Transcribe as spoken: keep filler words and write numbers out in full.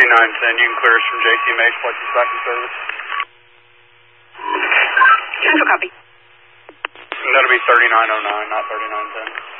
thirty-nine ten, you can clear us from J T M H, Plexus back in service. Central copy. And that'll be thirty-nine oh nine, not thirty-nine ten.